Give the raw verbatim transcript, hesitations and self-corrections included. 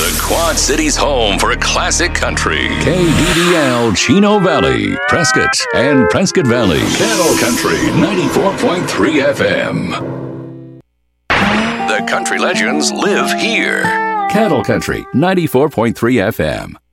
The Quad City's home for a classic country. K D D L Chino Valley, Prescott, and Prescott Valley. Cattle Country ninety-four point three F M. The country legends live here. Cattle Country ninety-four point three F M.